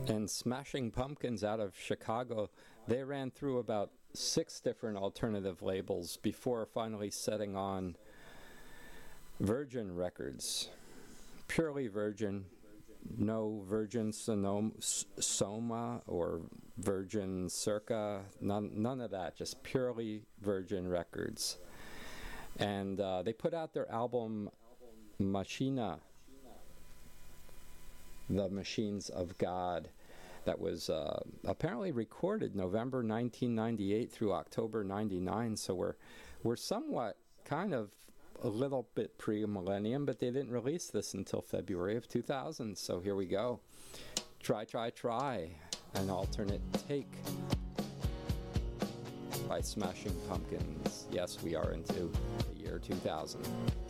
And Smashing Pumpkins out of Chicago, they ran through about 6 different alternative labels before finally setting on Virgin Records. Purely Virgin, no Virgin Soma or Virgin Circa, none of that, just purely Virgin Records. And they put out their album Machina, The Machines of God, that was apparently recorded November 1998 through October 99, so we're somewhat kind of a little bit pre-millennium, but they didn't release this until February of 2000, so here we go. Try, an alternate take by Smashing Pumpkins. Yes, we are into the year 2000.